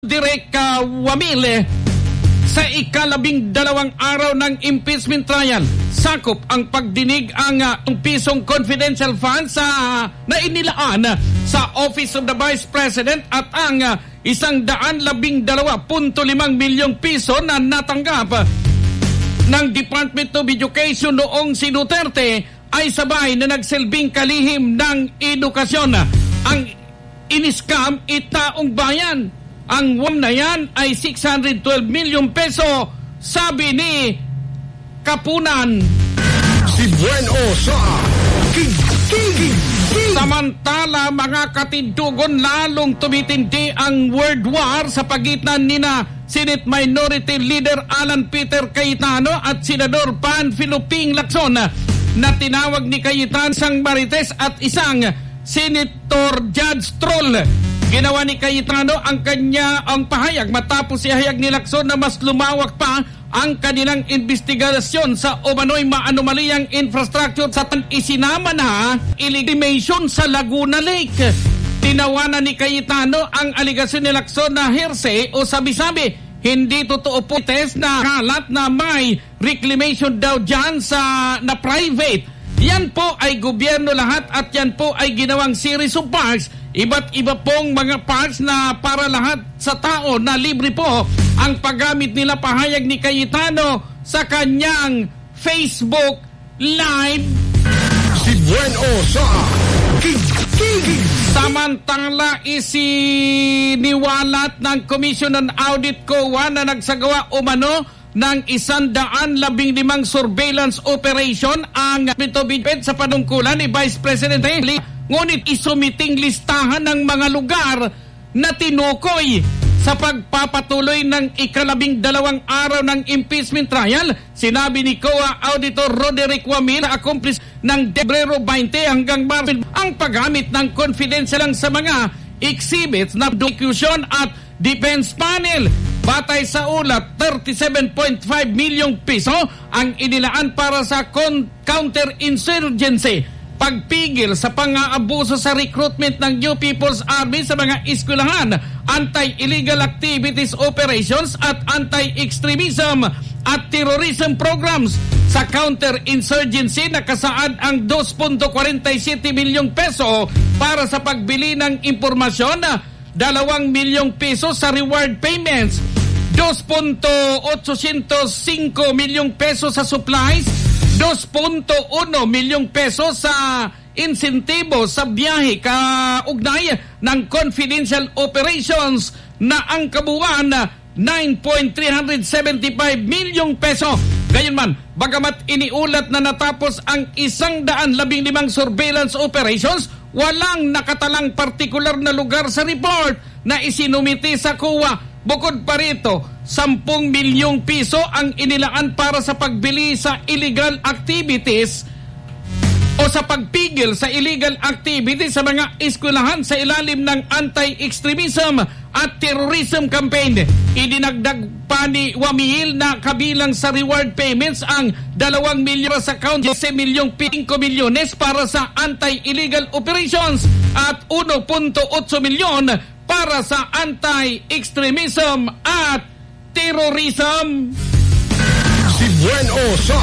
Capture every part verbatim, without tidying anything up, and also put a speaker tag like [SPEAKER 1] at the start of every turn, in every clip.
[SPEAKER 1] Direk uh, Wamil sa ikalabing dalawang araw ng impeachment trial. Sakop ang pagdinig ang uh, pisong confidential funds sa uh, na inilaan uh, sa Office of the Vice President at ang uh, isang daan labing dalawa punto limang milyong piso na natanggap uh, ng Department of Education noong si Duterte ay sabay na nagsilbing kalihim ng edukasyon. Ang iniskam itaong bayan. Ang W A M na yan ay six hundred twelve milyon peso, sabi ni Kapunan.
[SPEAKER 2] Si Bueno sa Kikikik.
[SPEAKER 1] Samantala, mga katindugon, lalong tumitindi ang world war sa pagitan nina Senate Minority Leader Alan Peter Cayetano at Senador Panfilo Ping Lacson na tinawag ni Cayetano isang marites at isang Senator Judge Troll. Ginawa ni Cayetano ang kanya ang pahayag matapos ihayag ni Lacson na mas lumawak pa ang kanilang investigasyon sa umano'y maanomaliyang infrastructure sa isinama na illegitimation sa Laguna Lake. Tinawanan ni Cayetano ang aligasyon ni Lacson na hearsay o sabi-sabi. Hindi totoo po test na kalat na may reclamation daw dyan sa na private. Yan po ay gobyerno lahat at yan po ay ginawang series of parks. Iba't iba pong mga parks na para lahat sa tao na libre po ang paggamit nila. Pahayag ni Cayetano sa kanyang Facebook Live.
[SPEAKER 2] Si Bueno sa Kikikik.
[SPEAKER 1] Samantala, isiniwalat ng Commission on Audit C O A na nagsagawa umano ng isandaan labing limang surveillance operation ang bitobit sa panungkulan ni Vice President Haley. Ngunit isumiting listahan ng mga lugar na tinukoy sa pagpapatuloy ng ikalabing dalawang araw ng impeachment trial. Sinabi ni C O A Auditor Roderick Wamil na accomplice ng Pebrero twenty hanggang Marso ang paggamit ng confidential lang sa mga exhibits na prosecution at defense panel. Batay sa ulat, thirty-seven point five milyong piso ang inilaan para sa counter-insurgency, pagpigil sa pang-aabuso sa recruitment ng New People's Army sa mga eskwelahan, anti-illegal activities operations at anti-extremism at terrorism programs. Sa counter-insurgency, nakasaad ang two point four seven milyong peso para sa pagbili ng impormasyon, dalawang milyong peso sa reward payments, two point eight zero five milyong peso sa supplies, two point one milyong peso sa insentibo sa biyahe kaugnay ng confidential operations na ang kabuuan nine point three seven five milyong peso. Gayunman, bagamat iniulat na natapos ang isang daan labing limang surveillance operations, walang nakatalang partikular na lugar sa report na isinumiti sa C O A. Bukod pa rito, sampung milyong piso ang inilaan para sa pagbili sa illegal activities o sa pagpigil sa illegal activities sa mga eskwelahan sa ilalim ng anti-extremism at terrorism campaign. Idinagdag pa ni Wamil na kabilang sa reward payments ang dalawang milyon sa account, ten milyong five milyones para sa anti-illegal operations at one point eight milyon para sa anti-extremism at terrorism.
[SPEAKER 2] Si Bueno sa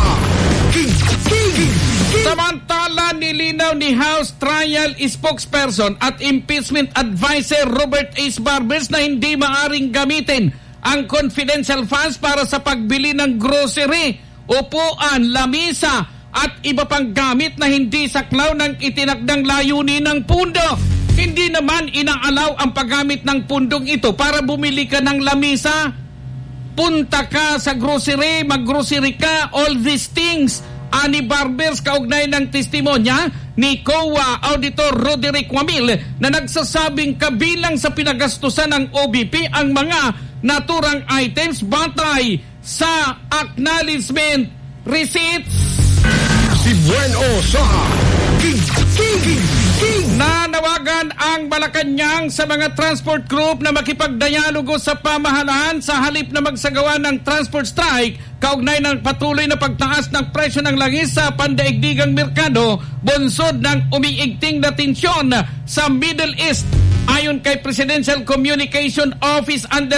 [SPEAKER 2] Kikikik.
[SPEAKER 1] Samantala, nilinaw ni House Trial Spokesperson at Impeachment Advisor Robert H. Barbers na hindi maaring gamitin ang confidential funds para sa pagbili ng grocery, upuan, lamisa at iba pang gamit na hindi saklaw ng itinakdang layunin ng pundo. Hindi naman inaalaw ang paggamit ng pundong ito para bumili ka ng lamisa, punta ka sa grocery, mag-grocery ka, all these things. Ani Barbers kaugnay ng testimonya ni C O A Auditor Roderick Wamil na nagsasabing kabilang sa pinagastusan ng O B P ang mga naturang items batay sa acknowledgement receipts.
[SPEAKER 2] Si Bueno sa Kikikik.
[SPEAKER 1] Nanawagan ang Malacanang sa mga transport group na makipagdialogo sa pamahalaan sa halip na magsagawa ng transport strike kaugnay ng patuloy na pagtaas ng presyo ng langis sa pandaigdigang merkado, bunsod ng umiigting na tensyon sa Middle East. Ayon kay Presidential Communication Office under